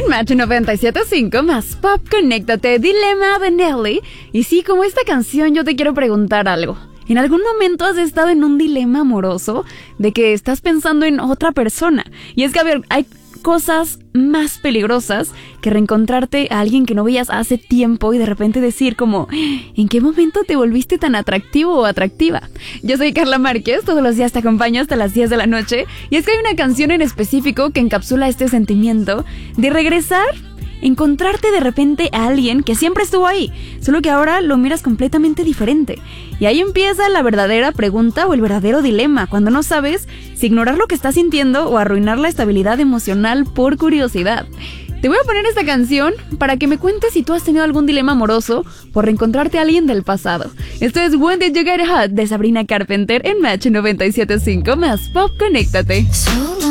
Match 97.5 más Pop, conéctate, Dilema de Nelly. Y sí, como esta canción, yo te quiero preguntar algo. ¿En algún momento has estado en un dilema amoroso de que estás pensando en otra persona? Y es que, a ver, hay cosas más peligrosas que reencontrarte a alguien que no veías hace tiempo y de repente decir como, ¿en qué momento te volviste tan atractivo o atractiva? Yo soy Carla Márquez, todos los días te acompaño hasta las 10 de la noche y es que hay una canción en específico que encapsula este sentimiento de regresar, encontrarte de repente a alguien que siempre estuvo ahí, solo que ahora lo miras completamente diferente. Y ahí empieza la verdadera pregunta o el verdadero dilema, cuando no sabes si ignorar lo que estás sintiendo o arruinar la estabilidad emocional por curiosidad. Te voy a poner esta canción para que me cuentes si tú has tenido algún dilema amoroso por reencontrarte a alguien del pasado. Esto es When Did You Get Hot de Sabrina Carpenter en Match 97.5 más Pop, conéctate.